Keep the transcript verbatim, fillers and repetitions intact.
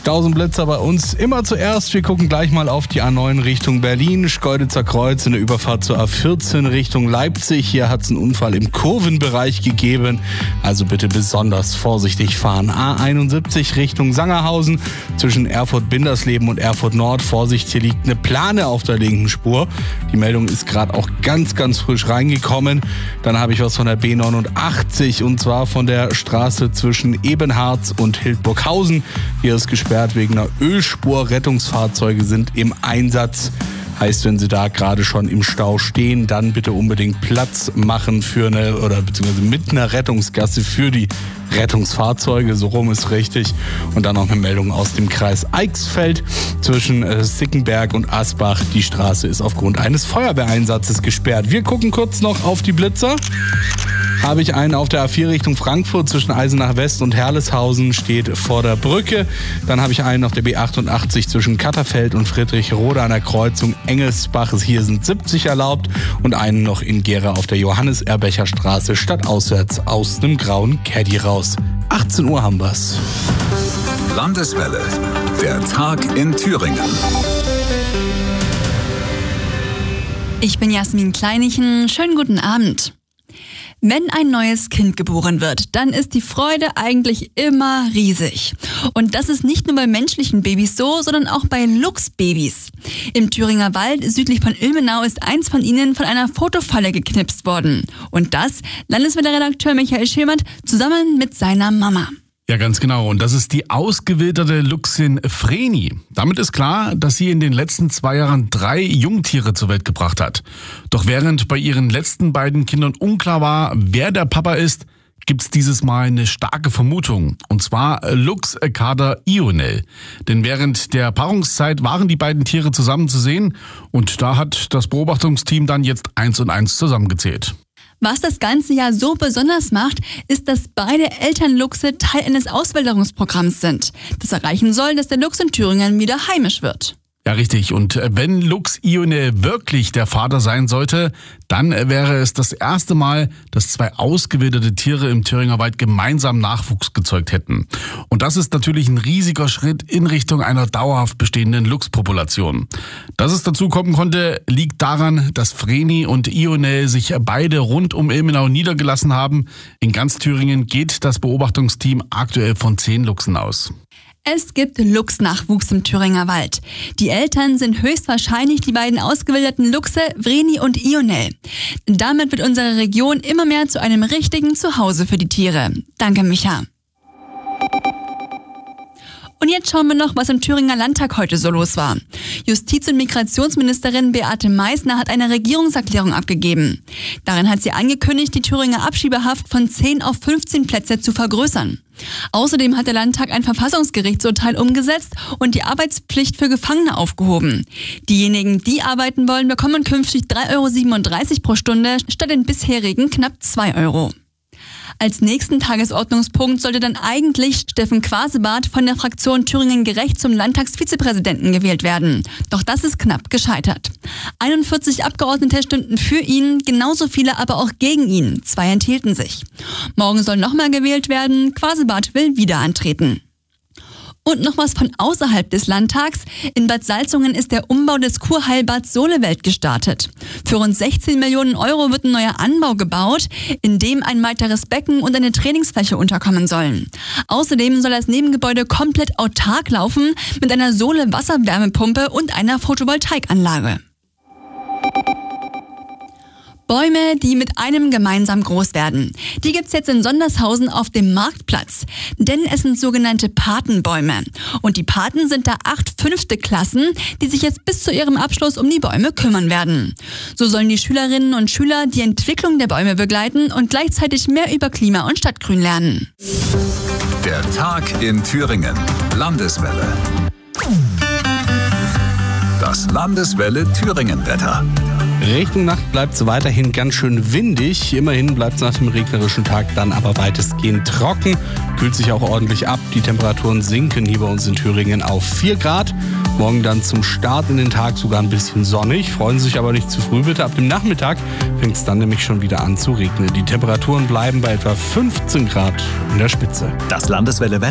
Stausenblitzer bei uns immer zuerst. Wir gucken gleich mal auf die A neun Richtung Berlin, Schkeuditzer Kreuz in der Überfahrt zur A vierzehn Richtung Leipzig. Hier hat es einen Unfall im Kurvenbereich gegeben, also bitte besonders vorsichtig fahren. A einundsiebzig Richtung Sangerhausen zwischen Erfurt-Bindersleben und Erfurt Nord. Vorsicht, hier liegt eine Plane auf der linken Spur. Die Meldung ist gerade auch ganz, ganz frisch reingekommen. Dann habe ich was von der B neunundachtzig und zwar von der Straße zwischen Ebenharz und Hildburghausen. Hier ist gesperrt wegen einer Ölspur. Rettungsfahrzeuge sind im Einsatz. Heißt, wenn Sie da gerade schon im Stau stehen, dann bitte unbedingt Platz machen für eine, oder beziehungsweise mit einer Rettungsgasse für die Rettungsfahrzeuge, so rum ist richtig. Und dann noch eine Meldung aus dem Kreis Eichsfeld zwischen äh, Sickenberg und Asbach. Die Straße ist aufgrund eines Feuerwehreinsatzes gesperrt. Wir gucken kurz noch auf die Blitzer. Habe ich einen auf der A vier Richtung Frankfurt zwischen Eisenach West und Herleshausen, steht vor der Brücke. Dann habe ich einen auf der B achtundachtzig zwischen Katterfeld und Friedrichroda an der Kreuzung Engelsbach. Hier sind siebzig erlaubt und einen noch in Gera auf der Johannes-Erbecher-Straße stadtauswärts aus dem grauen Caddy raus. achtzehn Uhr haben wir's. Landeswelle, der Tag in Thüringen. Ich bin Jasmin Kleinichen. Schönen guten Abend. Wenn ein neues Kind geboren wird, dann ist die Freude eigentlich immer riesig. Und das ist nicht nur bei menschlichen Babys so, sondern auch bei Luchsbabys. Im Thüringer Wald südlich von Ilmenau ist eins von ihnen von einer Fotofalle geknipst worden. Und das Landeswelle-Redakteur Michael Schemert zusammen mit seiner Mama. Ja, ganz genau. Und das ist die ausgewilderte Luchsin Vreni. Damit ist klar, dass sie in den letzten zwei Jahren drei Jungtiere zur Welt gebracht hat. Doch während bei ihren letzten beiden Kindern unklar war, wer der Papa ist, gibt's dieses Mal eine starke Vermutung. Und zwar Lux Kader Ionel. Denn während der Paarungszeit waren die beiden Tiere zusammen zu sehen. Und da hat das Beobachtungsteam dann jetzt eins und eins zusammengezählt. Was das ganze Jahr so besonders macht, ist, dass beide Elternluchse Teil eines Auswilderungsprogramms sind. Das erreichen soll, dass der Luchs in Thüringen wieder heimisch wird. Ja, richtig. Und wenn Lux Ionel wirklich der Vater sein sollte, dann wäre es das erste Mal, dass zwei ausgewilderte Tiere im Thüringer Wald gemeinsam Nachwuchs gezeugt hätten. Und das ist natürlich ein riesiger Schritt in Richtung einer dauerhaft bestehenden Luchspopulation. Dass es dazu kommen konnte, liegt daran, dass Vreni und Ionel sich beide rund um Ilmenau niedergelassen haben. In ganz Thüringen geht das Beobachtungsteam aktuell von zehn Luchsen aus. Es gibt Luchsnachwuchs im Thüringer Wald. Die Eltern sind höchstwahrscheinlich die beiden ausgewilderten Luchse Vreni und Ionel. Damit wird unsere Region immer mehr zu einem richtigen Zuhause für die Tiere. Danke, Micha. Und jetzt schauen wir noch, was im Thüringer Landtag heute so los war. Justiz- und Migrationsministerin Beate Meißner hat eine Regierungserklärung abgegeben. Darin hat sie angekündigt, die Thüringer Abschiebehaft von zehn auf fünfzehn Plätze zu vergrößern. Außerdem hat der Landtag ein Verfassungsgerichtsurteil umgesetzt und die Arbeitspflicht für Gefangene aufgehoben. Diejenigen, die arbeiten wollen, bekommen künftig drei Euro siebenunddreißig pro Stunde statt den bisherigen knapp zwei Euro. Als nächsten Tagesordnungspunkt sollte dann eigentlich Steffen Quasebart von der Fraktion Thüringen Gerecht zum Landtagsvizepräsidenten gewählt werden. Doch das ist knapp gescheitert. einundvierzig Abgeordnete stimmten für ihn, genauso viele aber auch gegen ihn. Zwei enthielten sich. Morgen soll nochmal gewählt werden. Quasebart will wieder antreten. Und noch was von außerhalb des Landtags. In Bad Salzungen ist der Umbau des Kurheilbads Solewelt gestartet. Für rund sechzehn Millionen Euro wird ein neuer Anbau gebaut, in dem ein weiteres Becken und eine Trainingsfläche unterkommen sollen. Außerdem soll das Nebengebäude komplett autark laufen mit einer Sohle-Wasserwärmepumpe und einer Photovoltaikanlage. Bäume, die mit einem gemeinsam groß werden. Die gibt's jetzt in Sondershausen auf dem Marktplatz. Denn es sind sogenannte Patenbäume. Und die Paten sind da acht fünfte Klassen, die sich jetzt bis zu ihrem Abschluss um die Bäume kümmern werden. So sollen die Schülerinnen und Schüler die Entwicklung der Bäume begleiten und gleichzeitig mehr über Klima und Stadtgrün lernen. Der Tag in Thüringen. Landeswelle. Das Landeswelle Thüringen-Wetter. Richtung Nacht bleibt es weiterhin ganz schön windig. Immerhin bleibt es nach dem regnerischen Tag dann aber weitestgehend trocken. Kühlt sich auch ordentlich ab. Die Temperaturen sinken hier bei uns in Thüringen auf vier Grad. Morgen dann zum Start in den Tag sogar ein bisschen sonnig. Freuen Sie sich aber nicht zu früh bitte. Ab dem Nachmittag fängt es dann nämlich schon wieder an zu regnen. Die Temperaturen bleiben bei etwa fünfzehn Grad in der Spitze. Das Landeswelle